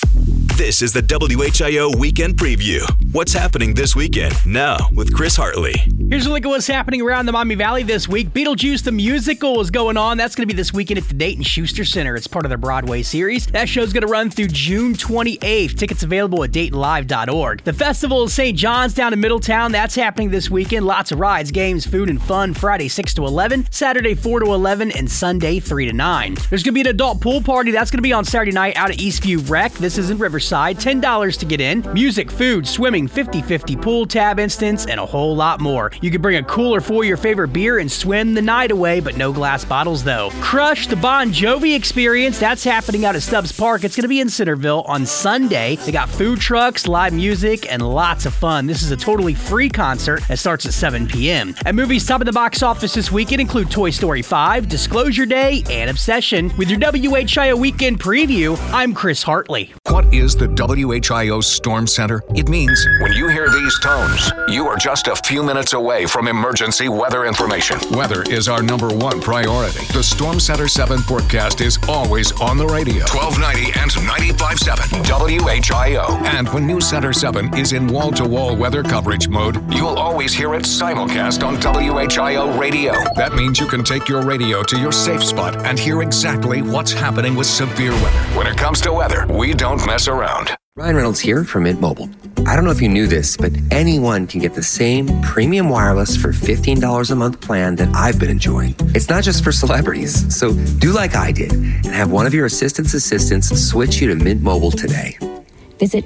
This is the WHIO Weekend Preview. What's happening this weekend? Now with Chris Hartley. Here's a look at what's happening around the Miami Valley this week. Beetlejuice the Musical is going on. That's going to be this weekend at the Dayton Schuster Center. It's part of their Broadway series. That show's going to run through June 28th. Tickets available at DaytonLive.org. The Festival of St. John's down in Middletown. That's happening this weekend. Lots of rides, games, food, and fun. Friday 6 to 11, Saturday 4 to 11, and Sunday 3 to 9. There's going to be an adult pool party. That's going to be on Saturday night out at Eastview Rec. This is in Riverside. $10 to get in. Music, food, swimming, 50-50 pool tab instance, and a whole lot more. You can bring a cooler for your favorite beer and swim the night away, but no glass bottles though. Crush the Bon Jovi Experience. That's happening out at Stubbs Park. It's going to be in Centerville on Sunday. They got food trucks, live music, and lots of fun. This is a totally free concert that starts at 7 p.m. And movies top of the box office this weekend include Toy Story 5, Disclosure Day, and Obsession. With your WHIO Weekend Preview, I'm Chris Hartley. What is the WHIO Storm Center? It means when you hear these tones, you are just a few minutes away from emergency weather information. Weather is our #1 priority. The Storm Center 7 forecast is always on the radio. 1290 and 95.7 WHIO. And when News Center 7 is in wall-to-wall weather coverage mode, you'll always hear it simulcast on WHIO radio. That means you can take your radio to your safe spot and hear exactly what's happening with severe weather. When it comes to weather, we don't mess around. Ryan Reynolds here from Mint Mobile. I don't know if you knew this, but anyone can get the same premium wireless for $15 a month plan that I've been enjoying. It's not just for celebrities, so do like I did and have one of your assistants switch you to Mint Mobile today. Visit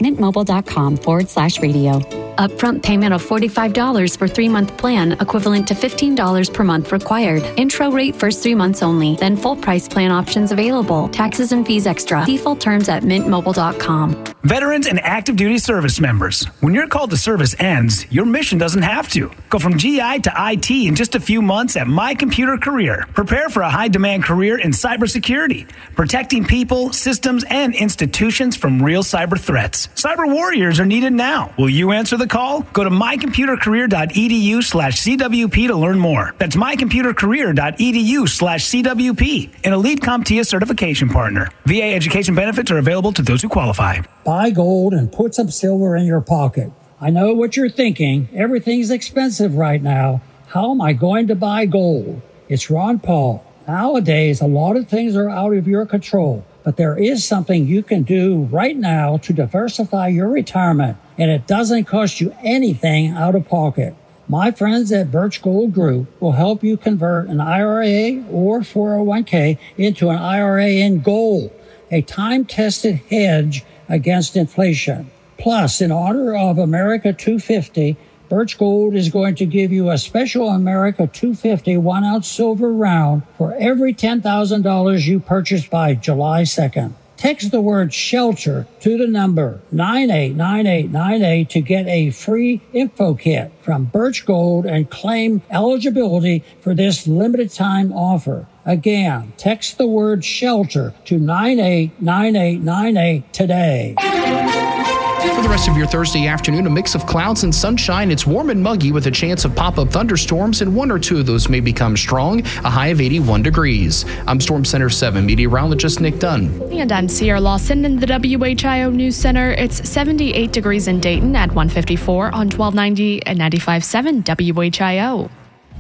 mintmobile.com/radio. Upfront payment of $45 for 3-month plan, equivalent to $15 per month required. Intro rate first 3 months only, then full price plan options available. Taxes and fees extra. See full terms at mintmobile.com. Veterans and active duty service members, when your call to service ends, your mission doesn't have to. Go from GI to IT in just a few months at My Computer Career. Prepare for a high-demand career in cybersecurity, protecting people, systems, and institutions from real cyber threats. Cyber warriors are needed now. Will you answer the call? Go to mycomputercareer.edu/CWP to learn more. That's mycomputercareer.edu/CWP, an elite CompTIA certification partner. VA education benefits are available to those who qualify. Buy gold and put some silver in your pocket. I know what you're thinking. Everything's expensive right now. How am I going to buy gold? It's Ron Paul. Nowadays, a lot of things are out of your control, but there is something you can do right now to diversify your retirement, and it doesn't cost you anything out of pocket. My friends at Birch Gold Group will help you convert an IRA or 401k into an IRA in gold, a time-tested hedge against inflation. Plus, in honor of America 250, Birch Gold is going to give you a special America 250 1-ounce silver round for every $10,000 you purchase by July 2nd. Text the word SHELTER to the number 989898 to get a free info kit from Birch Gold and claim eligibility for this limited time offer. Again, text the word SHELTER to 989898 today. For the rest of your Thursday afternoon, a mix of clouds and sunshine. It's warm and muggy with a chance of pop-up thunderstorms, and 1 or 2 of those may become strong, a high of 81 degrees. I'm Storm Center 7 meteorologist Nick Dunn. And I'm Sierra Lawson in the WHIO News Center. It's 78 degrees in Dayton at 154 on 1290 and 95.7 WHIO.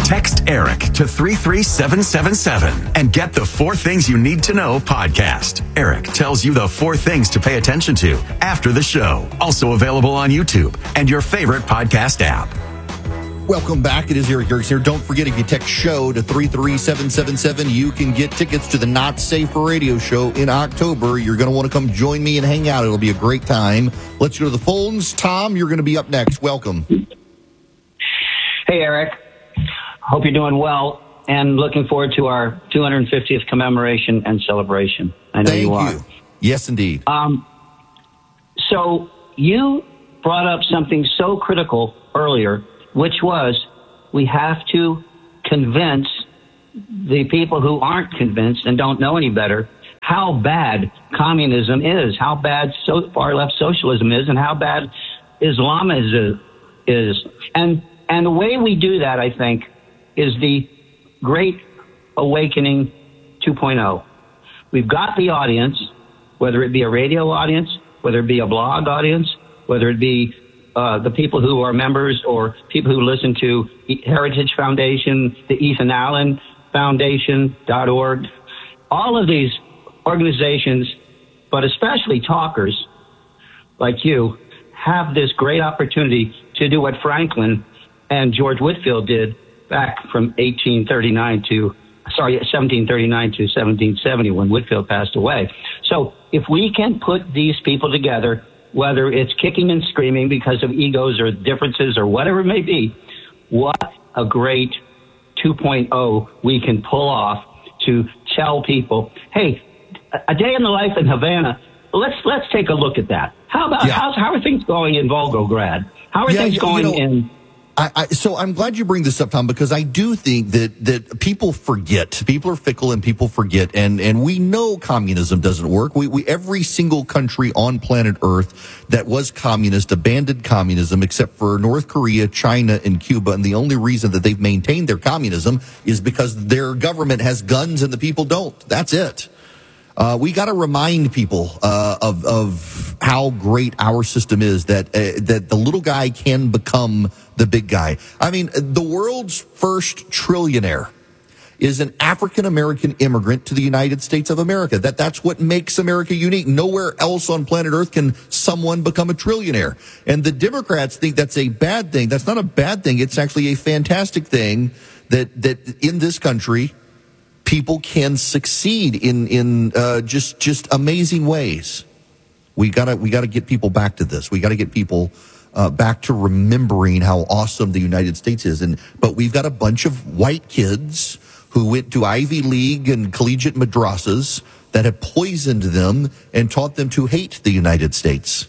Text ERIC to 33777 and get the 4 Things You Need to Know podcast. ERIC tells you the 4 things to pay attention to after the show. Also available on YouTube and your favorite podcast app. Welcome back. It is Eric Harris here. Don't forget, if you text SHOW to 33777, you can get tickets to the Not Safe for Radio show in October. You're going to want to come join me and hang out. It'll be a great time. Let's go to the phones. Tom, you're going to be up next. Welcome. Hey, Eric. Hope you're doing well and looking forward to our 250th commemoration and celebration. I know you are. Yes, indeed. So you brought up something so critical earlier, which was we have to convince the people who aren't convinced and don't know any better how bad communism is, how bad far-left socialism is, and how bad Islam is. And the way we do that, I think, is the Great Awakening 2.0. We've got the audience, whether it be a radio audience, whether it be a blog audience, whether it be the people who are members or people who listen to Heritage Foundation, the Ethan Allen Foundation.org, all of these organizations, but especially talkers like you, have this great opportunity to do what Franklin and George Whitefield did back from 1739 to 1770 when Whitefield passed away. So if we can put these people together, whether it's kicking and screaming because of egos or differences or whatever it may be, what a great 2.0 we can pull off to tell people, hey, a day in the life in Havana, let's take a look at that. How about how are things going in Volgograd? How are things going in... So I'm glad you bring this up, Tom, because I do think that people forget. People are fickle and people forget. And we know communism doesn't work. Every single country on planet Earth that was communist abandoned communism except for North Korea, China, and Cuba. And the only reason that they've maintained their communism is because their government has guns and the people don't. That's it. We got to remind people of how great our system is, that the little guy can become the big guy. I mean, the world's first trillionaire is an African-American immigrant to the United States of America. That's what makes America unique. Nowhere else on planet Earth can someone become a trillionaire. And the Democrats think that's a bad thing. That's not a bad thing. It's actually a fantastic thing that in this country, people can succeed in just amazing ways. We gotta get people back to this. We gotta get people back to remembering how awesome the United States is. But we've got a bunch of white kids who went to Ivy League and collegiate madrasas that have poisoned them and taught them to hate the United States.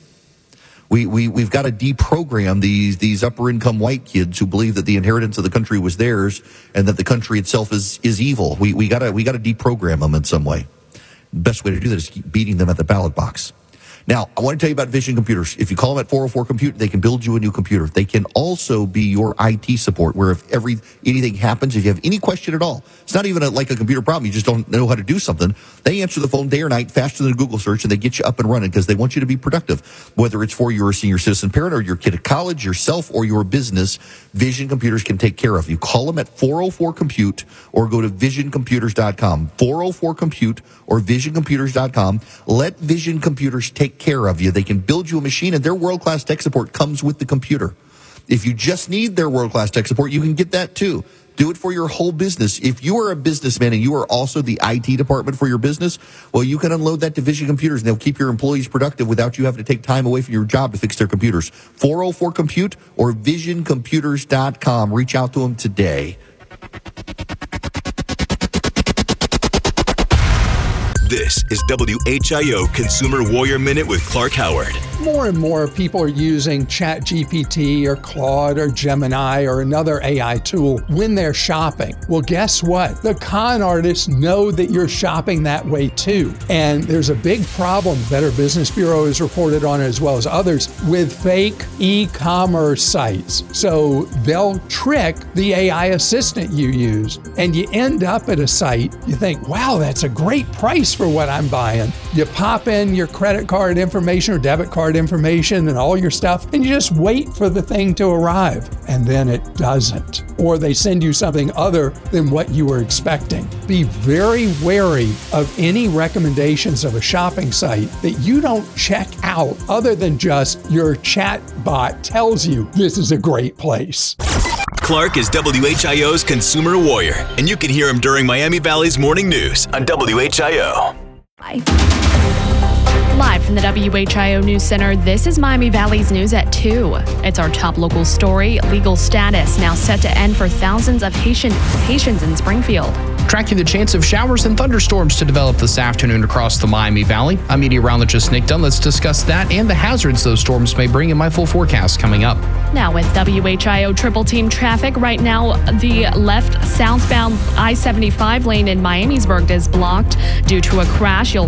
We've got to deprogram these upper income white kids who believe that the inheritance of the country was theirs and that the country itself is evil. We got to deprogram them in some way. The best way to do that is keep beating them at the ballot box. Now, I want to tell you about Vision Computers. If you call them at 404 Compute, they can build you a new computer. They can also be your IT support, where if anything happens, if you have any question at all, it's not even like a computer problem. You just don't know how to do something. They answer the phone day or night faster than a Google search, and they get you up and running because they want you to be productive. Whether it's for your senior citizen parent or your kid at college, yourself, or your business, Vision Computers can take care of you. Call them at 404 Compute or go to visioncomputers.com. 404 Compute or visioncomputers.com. Let Vision Computers take care of you. They can build you a machine, and their world-class tech support comes with the computer. If you just need their world-class tech support, you can get that too. Do it for your whole business. If you are a businessman and you are also the IT department for your business, well, you can unload that to Vision Computers, and they'll keep your employees productive without you having to take time away from your job to fix their computers. 404 Compute or visioncomputers.com. Reach out to them today. This is WHIO Consumer Warrior Minute with Clark Howard. More and more people are using ChatGPT or Claude or Gemini or another AI tool when they're shopping. Well, guess what? The con artists know that you're shopping that way too. And there's a big problem Better Business Bureau has reported on, as well as others, with fake e-commerce sites. So they'll trick the AI assistant you use, and you end up at a site, you think, wow, that's a great price for what I'm buying. You pop in your credit card information or debit card information and all your stuff, and you just wait for the thing to arrive. And then it doesn't. Or they send you something other than what you were expecting. Be very wary of any recommendations of a shopping site that you don't check out other than just your chat bot tells you this is a great place. Clark is WHIO's consumer warrior, and you can hear him during Miami Valley's morning news on WHIO. Live from the WHIO News Center, this is Miami Valley's news at 2. It's our top local story. Legal status now set to end for thousands of Haitians in Springfield. Tracking the chance of showers and thunderstorms to develop this afternoon across the Miami Valley. I'm meteorologist Nick Dunn. Let's discuss that and the hazards those storms may bring in my full forecast coming up. Now with WHIO triple team traffic, right now the left southbound I-75 lane in Miamisburg is blocked due to a crash. You'll